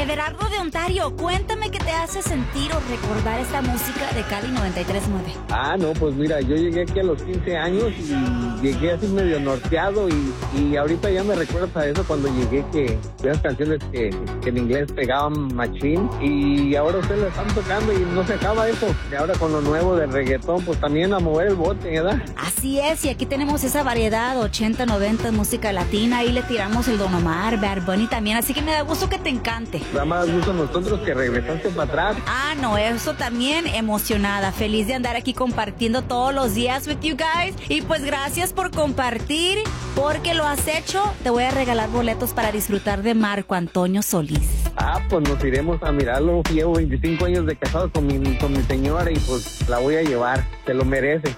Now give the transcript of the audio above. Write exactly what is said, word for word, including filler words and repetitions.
Everardo de Ontario, cuéntame qué te hace sentir o recordar esta música de Cali noventa y tres nueve. Ah, no, pues mira, yo llegué aquí a los quince años y llegué así medio norteado y, y ahorita ya me recuerdas a eso cuando llegué, que esas canciones que, que en inglés pegaban machín, y ahora ustedes la están tocando y no se acaba eso. Y ahora con lo nuevo del reggaetón, pues también a mover el bote, ¿verdad? Así es, y aquí tenemos esa variedad ochenta, noventa, música latina, ahí le tiramos el Don Omar, Bad Bunny también, así que me da gusto que te encante. Da más gusto a nosotros que regresaste para atrás. Ah, no, eso también, emocionada, feliz de andar aquí compartiendo todos los días with you guys, y pues gracias por compartir, porque lo has hecho. Te voy a regalar boletos para disfrutar de Marco Antonio Solís. Ah, pues nos iremos a mirarlo. Llevo veinticinco años de casado con mi, con mi señora y pues la voy a llevar, se lo merece.